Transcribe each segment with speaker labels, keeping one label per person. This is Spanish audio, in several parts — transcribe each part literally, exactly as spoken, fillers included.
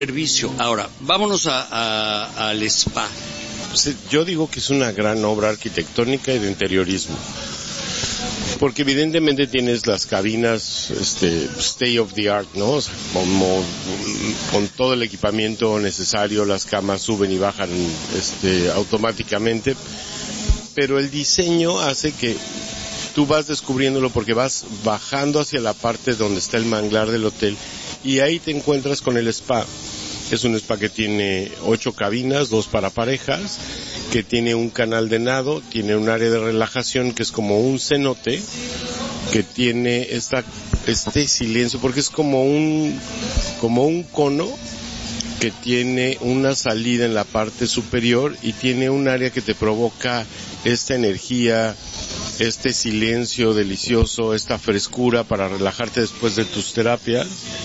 Speaker 1: servicio. Ahora, vámonos a, a, al spa.
Speaker 2: Pues, yo digo que es una gran obra arquitectónica y de interiorismo. Porque evidentemente tienes las cabinas este, state of the art, ¿no? O sea, como, con todo el equipamiento necesario, las camas suben y bajan este, automáticamente. Pero el diseño hace que tú vas descubriéndolo porque vas bajando hacia la parte donde está el manglar del hotel y ahí te encuentras con el spa. Es un spa que tiene ocho cabinas, dos para parejas, que tiene un canal de nado, tiene un área de relajación que es como un cenote, que tiene esta, este silencio, porque es como un, como un cono que tiene una salida en la parte superior y tiene un área que te provoca esta energía, este silencio delicioso, esta frescura para relajarte después de tus terapias.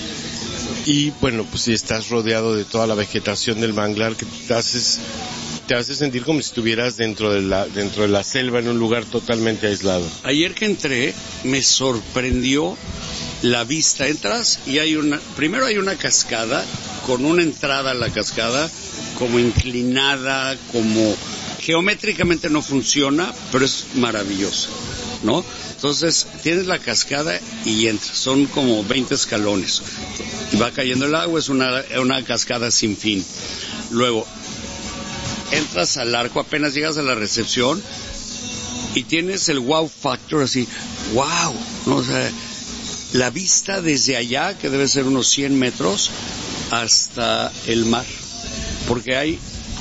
Speaker 2: Y bueno, pues si estás rodeado de toda la vegetación del manglar que te haces, te hace sentir como si estuvieras dentro de la, dentro de la selva en un lugar totalmente aislado.
Speaker 1: Ayer que entré, me sorprendió la vista. Entras y hay una, primero hay una cascada, con una entrada a la cascada, como inclinada, como geométricamente no funciona, pero es maravillosa, ¿no? Entonces, tienes la cascada y entras, son como veinte escalones, y va cayendo el agua, es una, una cascada sin fin. Luego, entras al arco, apenas llegas a la recepción, y tienes el wow factor, así, wow, ¿no? O sea, la vista desde allá, que debe ser unos cien metros, hasta el mar, porque hay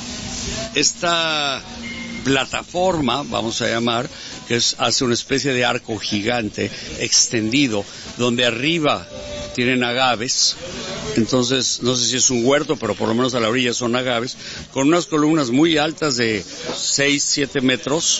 Speaker 1: esta plataforma, vamos a llamar, que es, hace una especie de arco gigante extendido, donde arriba tienen agaves. Entonces, no sé si es un huerto, pero por lo menos a la orilla son agaves, con unas columnas muy altas de seis, siete metros,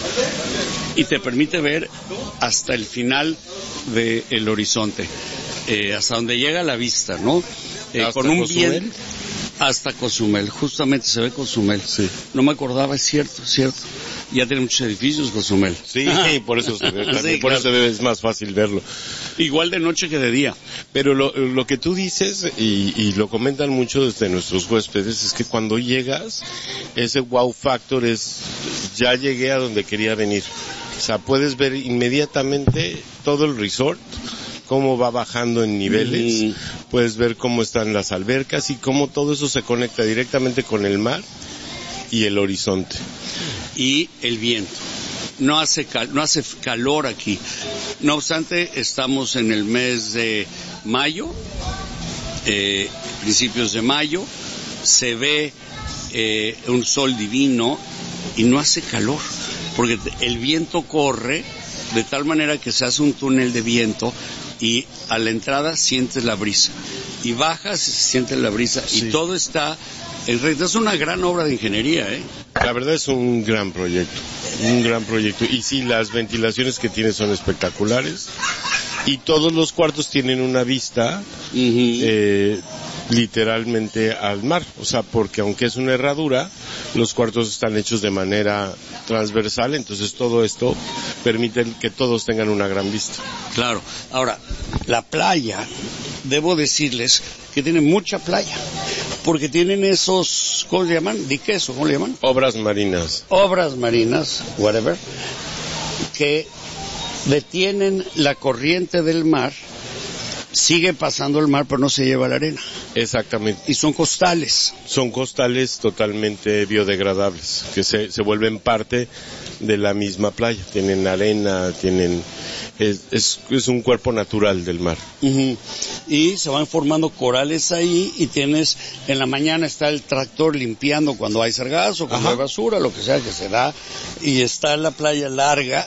Speaker 1: y te permite ver hasta el final del horizonte, eh, hasta donde llega la vista, ¿no? Eh, con un viento hasta Cozumel, justamente se ve Cozumel.
Speaker 2: Sí.
Speaker 1: No me acordaba, es cierto, es cierto. Ya tiene muchos edificios Cozumel.
Speaker 2: Sí, por eso se ve,
Speaker 1: sí,
Speaker 2: por
Speaker 1: claro.
Speaker 2: eso es más fácil verlo.
Speaker 1: Igual de noche que de día.
Speaker 2: Pero lo, lo que tú dices, y, y lo comentan mucho desde nuestros huéspedes, es que cuando llegas, ese wow factor es, ya llegué a donde quería venir. O sea, puedes ver inmediatamente todo el resort, cómo va bajando en niveles, mm. puedes ver cómo están las albercas y cómo todo eso se conecta directamente con el mar y el horizonte.
Speaker 1: Y el viento. No hace cal- no hace calor aquí. No obstante, estamos en el mes de mayo, eh, principios de mayo, se ve eh, un sol divino y no hace calor, porque el viento corre de tal manera que se hace un túnel de viento y a la entrada sientes la brisa y bajas y se siente la brisa, sí. Y todo está en realidad. Es una gran obra de ingeniería, ¿eh?
Speaker 2: La verdad es un gran proyecto, un gran proyecto, y sí, las ventilaciones que tiene son espectaculares y todos los cuartos tienen una vista uh-huh. eh, literalmente al mar, o sea, porque aunque es una herradura, los cuartos están hechos de manera transversal, entonces todo esto permite que todos tengan una gran vista.
Speaker 1: Claro. Ahora, la playa, debo decirles que tiene mucha playa, porque tienen esos, ¿cómo se llaman? ¿Diques o cómo le llaman?
Speaker 2: Obras marinas.
Speaker 1: Obras marinas, whatever, que detienen la corriente del mar, sigue pasando el mar, pero no se lleva la arena.
Speaker 2: Exactamente.
Speaker 1: Y son costales.
Speaker 2: Son costales totalmente biodegradables, que se, se vuelven parte de la misma playa. Tienen arena, tienen... Es, es, es un cuerpo natural del mar.
Speaker 1: Uh-huh. Y se van formando corales ahí, y tienes, en la mañana está el tractor limpiando cuando hay sargazo, cuando Ajá. hay basura, lo que sea que se da, y está la playa larga,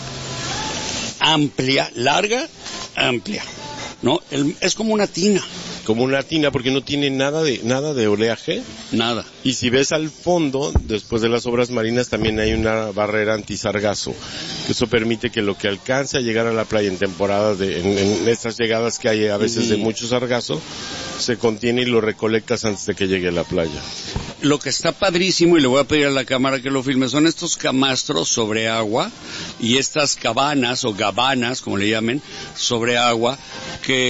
Speaker 1: amplia, larga, amplia, ¿no? El, es como una tina.
Speaker 2: Como una tina, porque no tiene nada de nada de oleaje.
Speaker 1: Nada.
Speaker 2: Y si ves al fondo, después de las obras marinas, también hay una barrera antisargazo, que eso permite que lo que alcance a llegar a la playa en temporada, de, en, en estas llegadas que hay a veces uh-huh. de mucho sargazo, se contiene y lo recolectas antes de que llegue a la playa.
Speaker 1: Lo que está padrísimo, y le voy a pedir a la cámara que lo filme, son estos camastros sobre agua y estas cabanas o gabanas, como le llamen, sobre agua, que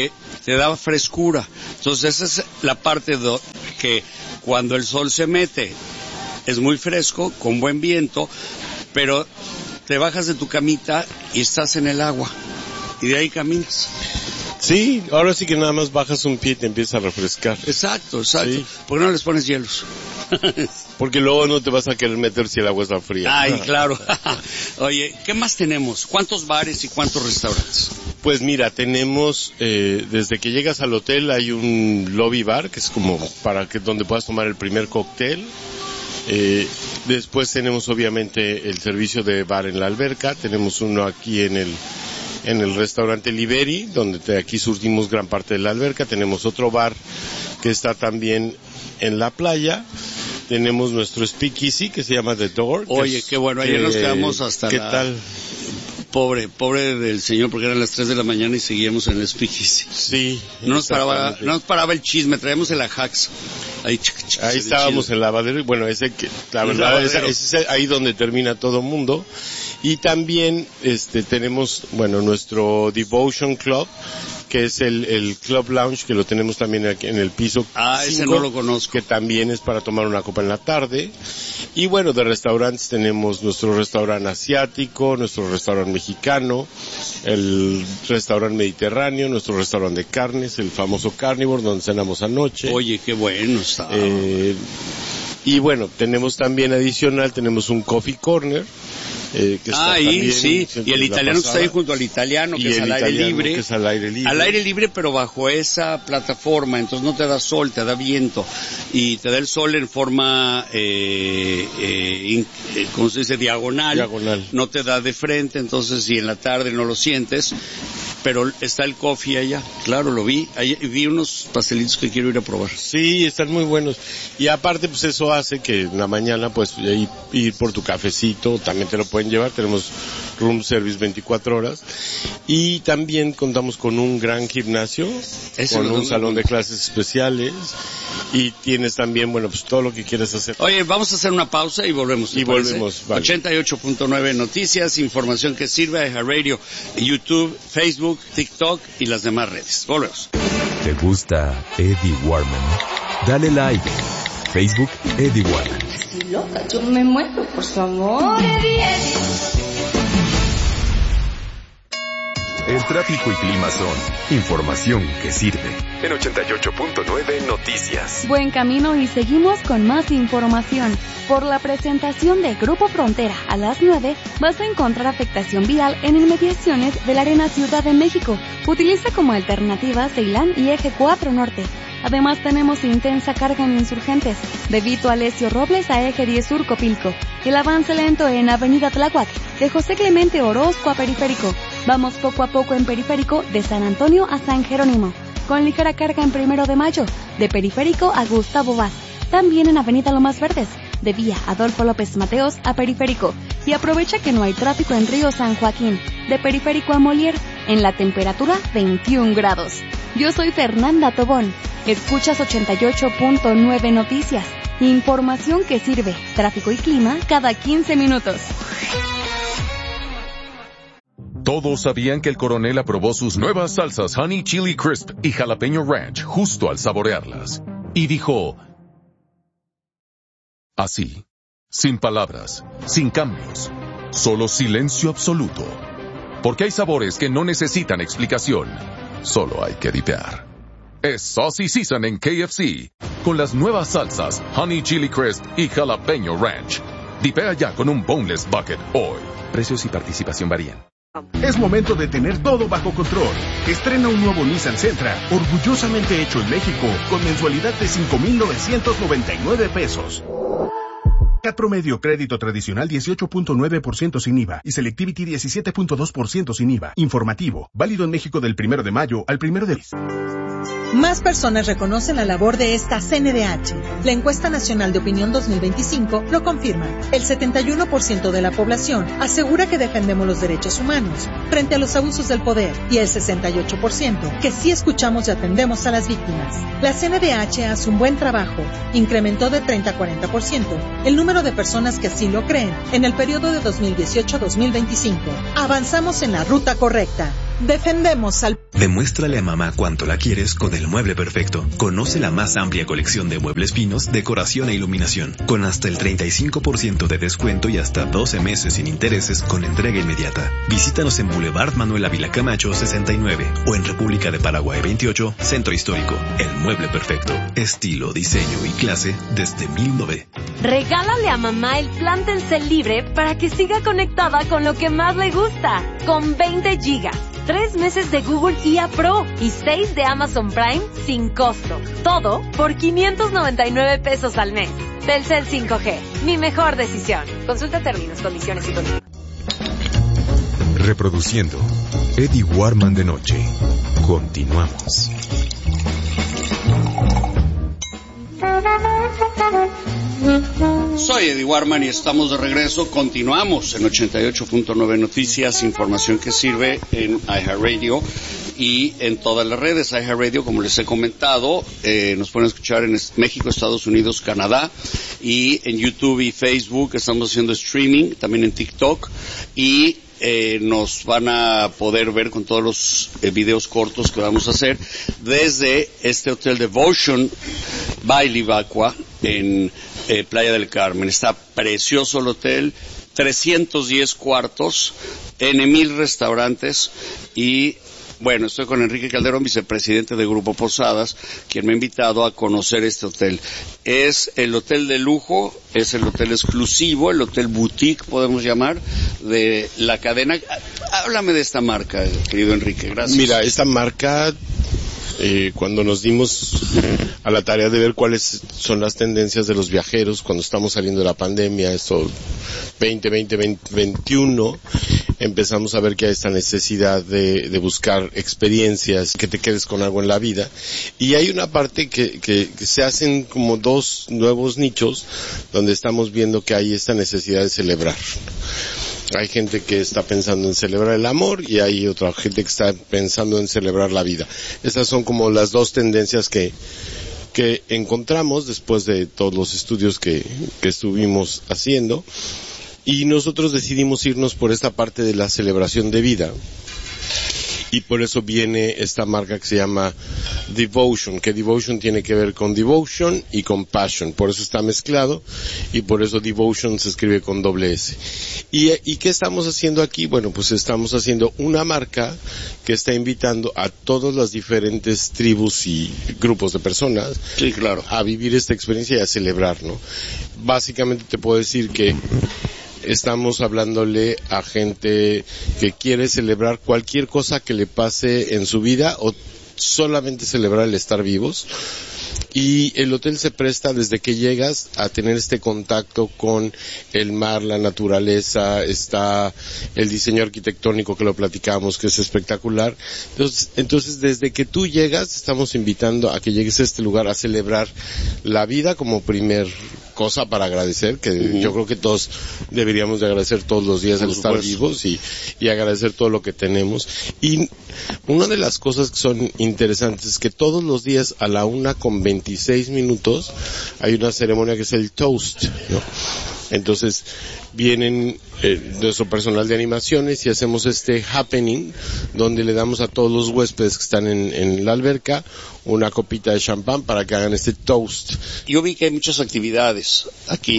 Speaker 1: te da frescura. Entonces esa es la parte do, que cuando el sol se mete es muy fresco, con buen viento, pero te bajas de tu camita y estás en el agua y de ahí caminas.
Speaker 2: Sí, ahora sí que nada más bajas un pie y te empieza a refrescar.
Speaker 1: Exacto, exacto.
Speaker 2: Sí.
Speaker 1: ¿Por qué no les pones hielos?
Speaker 2: Porque luego no te vas a querer meter si el agua está fría.
Speaker 1: Ay, claro. Oye, ¿qué más tenemos? ¿Cuántos bares y cuántos restaurantes?
Speaker 2: Pues mira, tenemos, eh, desde que llegas al hotel hay un lobby bar, que es como para que donde puedas tomar el primer cóctel. Eh, después tenemos obviamente el servicio de bar en la alberca, tenemos uno aquí en el en el restaurante Liberi, donde te, aquí surtimos gran parte de la alberca, tenemos otro bar que está también en la playa, tenemos nuestro speakeasy que se llama The Door.
Speaker 1: Oye,
Speaker 2: es,
Speaker 1: qué bueno, ayer
Speaker 2: eh,
Speaker 1: nos quedamos hasta
Speaker 2: ¿qué
Speaker 1: la...
Speaker 2: tal?
Speaker 1: Pobre, pobre del señor, porque eran las tres de la mañana y seguíamos en el speakeasy.
Speaker 2: Sí.
Speaker 1: No nos paraba, no nos paraba el chisme, traíamos el ajax. Ahí, chic, chic,
Speaker 2: ahí estábamos en el lavadero, y bueno, ese que, la verdad, es, es ahí donde termina todo mundo. Y también, este, tenemos, bueno, nuestro Devotion Club, que es el, el Club Lounge, que lo tenemos también aquí en el piso.
Speaker 1: Ah, cinco, ese no lo conozco.
Speaker 2: Que también es para tomar una copa en la tarde. Y bueno, de restaurantes tenemos nuestro restaurante asiático, nuestro restaurante mexicano, el restaurante mediterráneo, nuestro restaurante de carnes, el famoso Carnivore, donde cenamos anoche.
Speaker 1: Oye, qué bueno está.
Speaker 2: Eh, y bueno, tenemos también adicional, tenemos un Coffee Corner. Eh, que está
Speaker 1: ah, ahí, sí, y el italiano que está ahí junto al italiano, que es al aire libre.
Speaker 2: Que es al aire libre.
Speaker 1: Al aire libre, pero bajo esa plataforma, entonces no te da sol, te da viento, y te da el sol en forma, eh, eh, in, eh, ¿cómo se dice? Diagonal.
Speaker 2: Diagonal.
Speaker 1: No te da de frente, entonces si en la tarde no lo sientes, pero está el coffee allá, claro, lo vi, ahí, vi unos pastelitos que quiero ir a probar.
Speaker 2: Sí, están muy buenos, y aparte pues eso hace que en la mañana pues ir, ir por tu cafecito, también te lo pueden llevar, tenemos room service veinticuatro horas, y también contamos con un gran gimnasio, Ese con un salón de clases especiales, y tienes también, bueno, pues todo lo que quieras hacer.
Speaker 1: Oye, vamos a hacer una pausa y volvemos.
Speaker 2: Y volvemos, vale.
Speaker 1: ochenta y ocho punto nueve Noticias, información que sirve a Radio, YouTube, Facebook, TikTok y las demás redes. Volvemos.
Speaker 3: ¿Te gusta Eddie Warman? Dale like. Facebook, Eddie Warman.
Speaker 4: Estoy loca, yo me muero por su amor, Eddie, Eddie.
Speaker 3: El tráfico y clima son información que sirve. En ochenta y ocho punto nueve Noticias.
Speaker 5: Buen camino y seguimos con más información. Por la presentación de Grupo Frontera a las nueve, vas a encontrar afectación vial en inmediaciones de la Arena Ciudad de México. Utiliza como alternativa Ceilán y Eje cuatro Norte. Además tenemos intensa carga en Insurgentes, de Vito Alessio Robles a Eje diez Sur Copilco. El avance lento en Avenida Tláhuac, de José Clemente Orozco a Periférico. Vamos poco a poco en Periférico, de San Antonio a San Jerónimo. Con ligera carga en Primero de Mayo, de Periférico a Gustavo Vaz. También en Avenida Lomas Verdes, de Vía Adolfo López Mateos a Periférico. Y aprovecha que no hay tráfico en Río San Joaquín, de Periférico a Molière, en la temperatura veintiún grados. Yo soy Fernanda Tobón. Escuchas ochenta y ocho punto nueve Noticias. Información que sirve. Tráfico y clima cada quince minutos.
Speaker 3: Todos sabían que el coronel aprobó sus nuevas salsas Honey Chili Crisp y Jalapeño Ranch justo al saborearlas. Y dijo... así, sin palabras, sin cambios, solo silencio absoluto. Porque hay sabores que no necesitan explicación, solo hay que dipear. Es Saucy Season en K F C, con las nuevas salsas Honey Chili Crisp y Jalapeño Ranch. Dipea ya con un Boneless Bucket hoy. Precios y participación varían.
Speaker 6: Es momento de tener todo bajo control. Estrena un nuevo Nissan Sentra, orgullosamente hecho en México, con mensualidad de cinco mil novecientos noventa y nueve pesos. Cat promedio crédito tradicional dieciocho punto nueve por ciento sin I V A y Selectivity diecisiete punto dos por ciento sin I V A. Informativo, válido en México del primero de mayo al primero de...
Speaker 7: Más personas reconocen la labor de esta C N D H. La encuesta nacional de opinión dos mil veinticinco lo confirma. El setenta y uno por ciento de la población asegura que defendemos los derechos humanos frente a los abusos del poder y el sesenta y ocho por ciento que sí escuchamos y atendemos a las víctimas. La C N D H hace un buen trabajo. Incrementó de treinta a cuarenta por ciento el número de personas que así lo creen en el periodo de dos mil dieciocho a dos mil veinticinco. Avanzamos en la ruta correcta. Defendemos al...
Speaker 8: Demuéstrale a mamá cuánto la quieres con el mueble perfecto. Conoce la más amplia colección de muebles finos, decoración e iluminación, con hasta el treinta y cinco por ciento de descuento y hasta doce meses sin intereses con entrega inmediata. Visítanos en Boulevard Manuel Ávila Camacho sesenta y nueve o en República de Paraguay veintiocho, Centro Histórico. El mueble perfecto. Estilo, diseño y clase desde mil novecientos.
Speaker 9: Regálale a mamá el plan Telcel Libre para que siga conectada con lo que más le gusta. Con veinte gigas, tres meses de Google I A Pro y seis de Amazon Prime sin costo. Todo por quinientos noventa y nueve pesos al mes. Telcel cinco G, mi mejor decisión. Consulta términos, condiciones y condiciones.
Speaker 10: Reproduciendo Eddie Warman de noche. Continuamos.
Speaker 1: Soy Eddie Warman y estamos de regreso. Continuamos en ochenta y ocho punto nueve Noticias, información que sirve en iHeartRadio y en todas las redes. iHeartRadio, como les he comentado, eh, nos pueden escuchar en México, Estados Unidos, Canadá, y en YouTube y Facebook. Estamos haciendo streaming, también en TikTok, y Eh, nos van a poder ver con todos los eh, videos cortos que vamos a hacer desde este hotel Devotion by Livacqua en eh, Playa del Carmen. Está precioso el hotel, trescientos diez cuartos, en mil restaurantes y... Bueno, estoy con Enrique Calderón, vicepresidente de Grupo Posadas, quien me ha invitado a conocer este hotel. Es el hotel de lujo, es el hotel exclusivo, el hotel boutique, podemos llamar, de la cadena. Háblame de esta marca, querido Enrique, gracias.
Speaker 2: Mira, esta marca, eh, cuando nos dimos a la tarea de ver cuáles son las tendencias de los viajeros cuando estamos saliendo de la pandemia, esto veinte veinte, veinte veintiuno, empezamos a ver que hay esta necesidad de, de buscar experiencias, que te quedes con algo en la vida, y hay una parte que, que, que se hacen como dos nuevos nichos donde estamos viendo que hay esta necesidad de celebrar. Hay gente que está pensando en celebrar el amor y hay otra gente que está pensando en celebrar la vida. Estas son como las dos tendencias que que encontramos después de todos los estudios que, que estuvimos haciendo, y nosotros decidimos irnos por esta parte de la celebración de vida, y por eso viene esta marca que se llama Devotion, que Devotion tiene que ver con Devotion y con Passion, por eso está mezclado, y por eso Devotion se escribe con doble S. ¿Y, y qué estamos haciendo aquí? Bueno, pues estamos haciendo una marca que está invitando a todas las diferentes tribus y grupos de personas,
Speaker 1: sí, claro,
Speaker 2: a vivir esta experiencia y a celebrar, ¿no? Básicamente te puedo decir que estamos hablándole a gente que quiere celebrar cualquier cosa que le pase en su vida o solamente celebrar el estar vivos. Y el hotel se presta desde que llegas a tener este contacto con el mar, la naturaleza, está el diseño arquitectónico que lo platicamos, que es espectacular. Entonces, entonces desde que tú llegas, estamos invitando a que llegues a este lugar a celebrar la vida como primer cosa para agradecer, que uh-huh. yo creo que todos deberíamos de agradecer todos los días el estar vivos y, y agradecer todo lo que tenemos. Y una de las cosas que son interesantes es que todos los días a la una con veintiséis minutos hay una ceremonia que es el toast, ¿no? Entonces vienen eh, nuestro personal de animaciones y hacemos este happening donde le damos a todos los huéspedes que están en, en la alberca una copita de champán para que hagan este toast.
Speaker 1: Yo vi que hay muchas actividades aquí.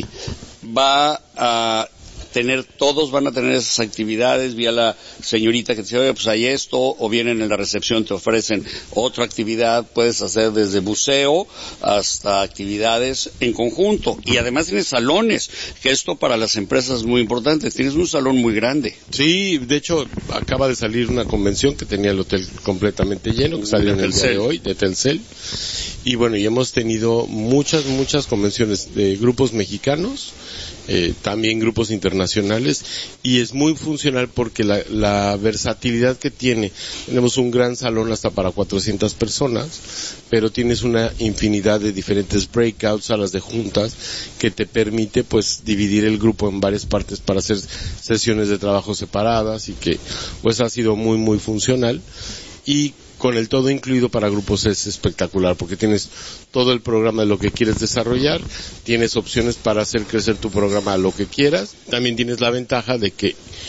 Speaker 1: Va a tener, todos van a tener esas actividades. Vi a la señorita que dice, oye, pues hay esto, o vienen en la recepción, te ofrecen otra actividad. Puedes hacer desde buceo hasta actividades en conjunto. Y además tienes salones, que esto para las empresas es muy importante. Tienes un salón muy grande.
Speaker 2: Sí, de hecho, acaba de salir una convención que tenía el hotel completamente lleno, que salió en el día de hoy, de Telcel. Y bueno, y hemos tenido muchas, muchas convenciones de grupos mexicanos, eh, también grupos internacionales, y es muy funcional porque la, la versatilidad que tiene, tenemos un gran salón hasta para cuatrocientas personas, pero tienes una infinidad de diferentes breakouts, salas de juntas, que te permite pues dividir el grupo en varias partes para hacer sesiones de trabajo separadas, y que pues ha sido muy, muy funcional. Y con el todo incluido para grupos es espectacular, porque tienes todo el programa de lo que quieres desarrollar, tienes opciones para hacer crecer tu programa a lo que quieras. También tienes la ventaja de que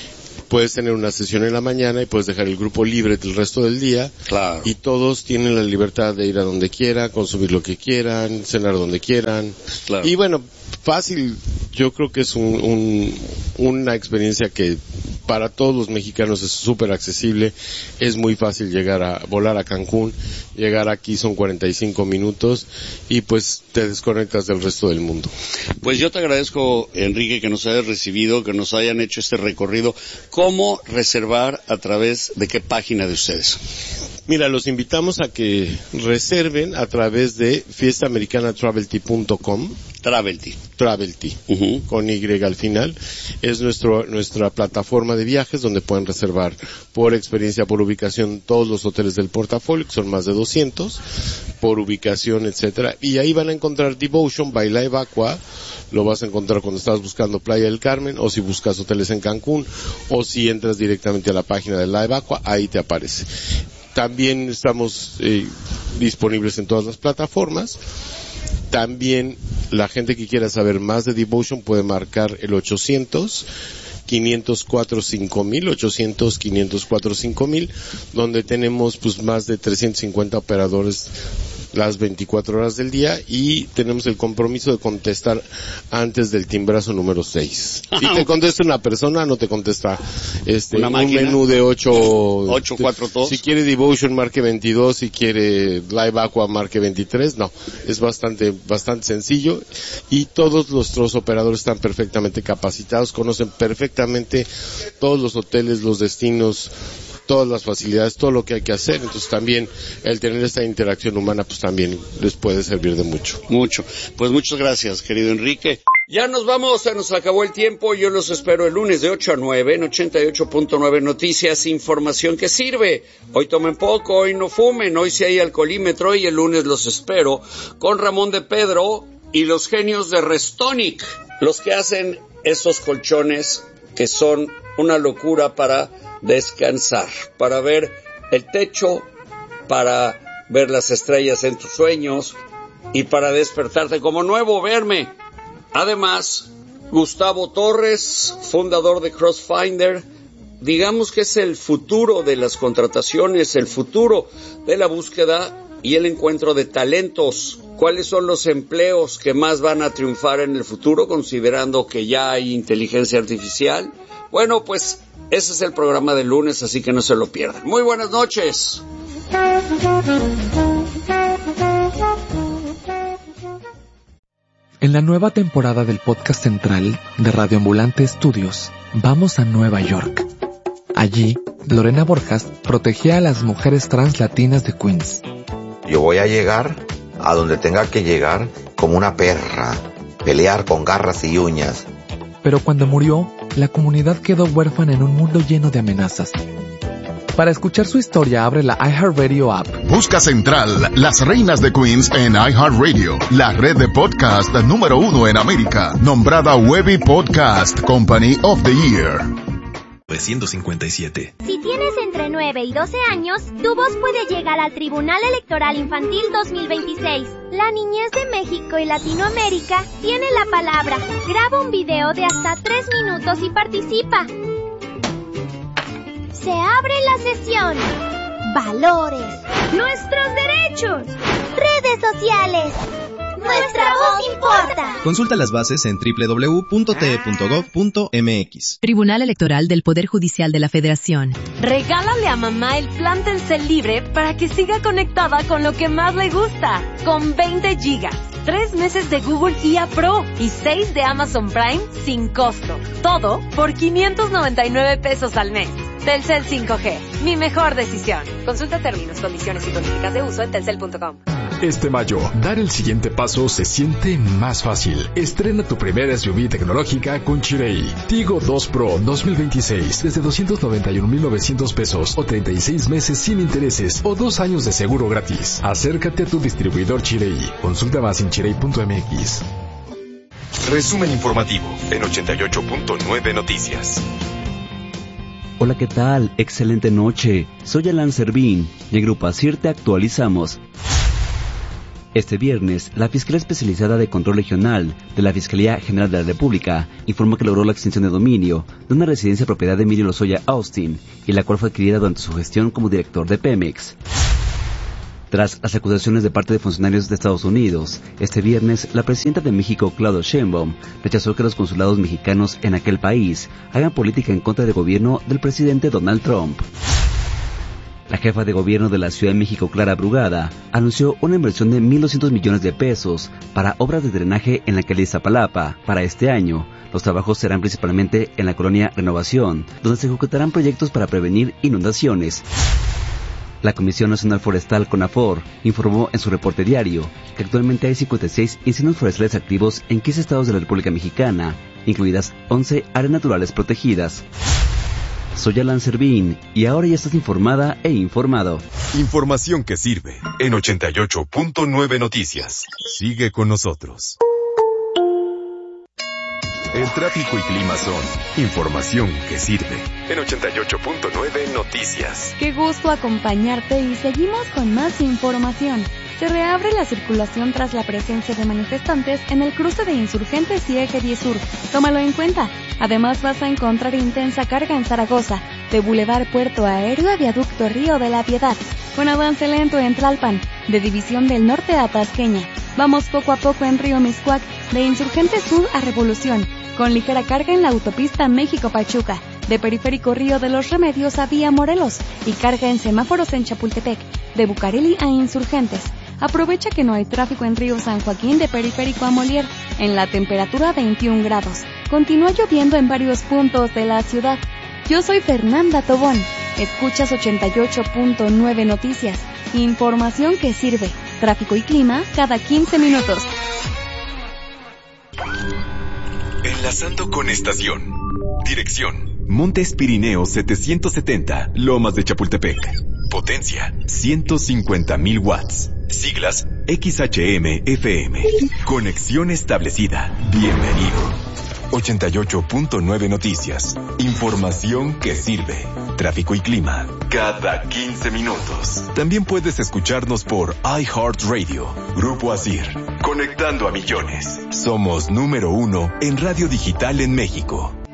Speaker 2: puedes tener una sesión en la mañana y puedes dejar el grupo libre el resto del día.
Speaker 1: Claro.
Speaker 2: Y todos tienen la libertad de ir a donde quieran, consumir lo que quieran, cenar donde quieran.
Speaker 1: Claro.
Speaker 2: Y bueno, fácil, yo creo que es un, un, una experiencia que para todos los mexicanos es súper accesible. Es muy fácil llegar a volar a Cancún, llegar aquí son cuarenta y cinco minutos y pues te desconectas del resto del mundo.
Speaker 1: Pues yo te agradezco, Enrique, que nos hayas recibido, que nos hayan hecho este recorrido. ¿Cómo reservar? ¿A través de qué página de ustedes?
Speaker 2: Mira, los invitamos a que reserven a través de fiesta americana travel tea punto com.
Speaker 1: Travelty.
Speaker 2: Travelty, uh-huh. Con Y al final. Es nuestro, nuestra plataforma de viajes donde pueden reservar por experiencia, por ubicación, todos los hoteles del portafolio, que son más de doscientos, por ubicación, etcétera. Y ahí van a encontrar Devotion by Live Aqua. Lo vas a encontrar cuando estás buscando Playa del Carmen, o si buscas hoteles en Cancún, o si entras directamente a la página de Live Aqua, ahí te aparece. También estamos eh, disponibles en todas las plataformas. También la gente que quiera saber más de Devotion puede marcar el ochocientos, quinientos cuatro, cinco mil, ochocientos, quinientos cuatro, cinco mil, donde tenemos pues más de trescientos cincuenta operadores las veinticuatro horas del día y tenemos el compromiso de contestar antes del timbrazo número seis. Si te contesta una persona, no te contesta este un menú de ocho,
Speaker 1: ocho, cuatro, dos.
Speaker 2: Si quiere Devotion, marque veintidós, si quiere Live Aqua, marque veintitrés. No, es bastante bastante sencillo y todos nuestros operadores están perfectamente capacitados, conocen perfectamente todos los hoteles, los destinos, todas las facilidades, todo lo que hay que hacer. Entonces también el tener esta interacción humana pues también les puede servir de mucho.
Speaker 1: Mucho. Pues muchas gracias, querido Enrique. Ya nos vamos, se nos acabó el tiempo. Yo los espero el lunes de ocho a nueve en ochenta y ocho punto nueve Noticias, información que sirve. Hoy tomen poco, hoy no fumen, hoy sí hay alcoholímetro y el lunes los espero con Ramón de Pedro y los genios de Restonic, los que hacen esos colchones que son una locura para descansar, para ver el techo, para ver las estrellas en tus sueños y para despertarte como nuevo, verme. Además, Gustavo Torres, fundador de Crossfinder, digamos que es el futuro de las contrataciones, el futuro de la búsqueda y el encuentro de talentos. ¿Cuáles son los empleos que más van a triunfar en el futuro, considerando que ya hay inteligencia artificial? Bueno, pues ese es el programa del lunes, así que no se lo pierdan. Muy buenas noches.
Speaker 11: En la nueva temporada del podcast central de Radio Ambulante Studios, vamos a Nueva York. Allí, Lorena Borjas protegía a las mujeres trans latinas de Queens.
Speaker 12: Yo voy a llegar a donde tenga que llegar como una perra, pelear con garras y uñas.
Speaker 11: Pero cuando murió, la comunidad quedó huérfana en un mundo lleno de amenazas. Para escuchar su historia, abre la iHeartRadio app.
Speaker 13: Busca Central, las reinas de Queens en iHeartRadio, la red de podcast número uno en América, nombrada Webby Podcast Company of the Year.
Speaker 8: novecientos cincuenta y siete.
Speaker 14: Si tienes entre nueve y doce años, tu voz puede llegar al Tribunal Electoral Infantil dos mil veintiséis. La niñez de México y Latinoamérica tiene la palabra. Graba un video de hasta tres minutos y participa. Se abre la sesión. Valores. Nuestros derechos. Redes sociales. Nuestra voz importa.
Speaker 15: Consulta las bases en doble u doble u doble u punto t e punto gov punto m x.
Speaker 16: Tribunal Electoral del Poder Judicial de la Federación.
Speaker 9: Regálale a mamá el plan Telcel libre para que siga conectada con lo que más le gusta. Con veinte gigas, tres meses de Google I A Pro y seis de Amazon Prime sin costo. Todo por quinientos noventa y nueve pesos al mes. Telcel cinco G, mi mejor decisión. Consulta términos, condiciones y políticas de uso en telcel punto com.
Speaker 17: Este mayo, dar el siguiente paso se siente más fácil. Estrena tu primera S U V tecnológica con Chery. Tigo dos Pro dos mil veintiséis desde doscientos noventa y un mil novecientos pesos o treinta y seis meses sin intereses o dos años de seguro gratis. Acércate a tu distribuidor Chery. Consulta más en chery punto m x.
Speaker 10: Resumen informativo en ochenta y ocho punto nueve Noticias.
Speaker 18: Hola, ¿qué tal? Excelente noche. Soy Alan Servín y en Grupo Asir te actualizamos. Este viernes, la Fiscalía Especializada de Control Regional de la Fiscalía General de la República informó que logró la extinción de dominio de una residencia propiedad de Emilio Lozoya Austin, y la cual fue adquirida durante su gestión como director de Pemex. Tras las acusaciones de parte de funcionarios de Estados Unidos, este viernes la presidenta de México, Claudia Sheinbaum, rechazó que los consulados mexicanos en aquel país hagan política en contra del gobierno del presidente Donald Trump. La jefa de gobierno de la Ciudad de México, Clara Brugada, anunció una inversión de mil doscientos millones de pesos para obras de drenaje en la calle Iztapalapa para este año. Los trabajos serán principalmente en la colonia Renovación, donde se ejecutarán proyectos para prevenir inundaciones. La Comisión Nacional Forestal, CONAFOR, informó en su reporte diario que actualmente hay cincuenta y seis incendios forestales activos en quince estados de la República Mexicana, incluidas once áreas naturales protegidas. Soy Alan Servín y ahora ya estás informada e informado.
Speaker 10: Información que sirve en ochenta y ocho punto nueve Noticias. Sigue con nosotros. El tráfico y clima son información que sirve en ochenta y ocho punto nueve Noticias.
Speaker 5: Qué gusto acompañarte y seguimos con más información. Se reabre la circulación tras la presencia de manifestantes en el cruce de Insurgentes y Eje diez Sur. Tómalo en cuenta. Además vas a encontrar intensa carga en Zaragoza, de Boulevard Puerto Aéreo a Viaducto Río de la Piedad, con avance lento en Tlalpan, de División del Norte a Tasqueña. Vamos poco a poco en Río Mixcoac, de Insurgentes Sur a Revolución, con ligera carga en la autopista México-Pachuca, de Periférico Río de los Remedios a Vía Morelos, y carga en semáforos en Chapultepec, de Bucareli a Insurgentes. Aprovecha que no hay tráfico en Río San Joaquín de Periférico a Molière, en la temperatura veintiún grados. Continúa lloviendo en varios puntos de la ciudad. Yo soy Fernanda Tobón. Escuchas ochenta y ocho punto nueve Noticias. Información que sirve. Tráfico y clima cada quince minutos.
Speaker 10: Enlazando con estación. Dirección: Montes Pirineos setecientos setenta, Lomas de Chapultepec. Potencia: ciento cincuenta mil watts. Siglas: X H M F M. Conexión establecida. Bienvenido. ochenta y ocho punto nueve Noticias. Información que sirve. Tráfico y clima cada quince minutos. También puedes escucharnos por iHeartRadio. Grupo Asir. Conectando a millones. Somos número uno en radio digital en México.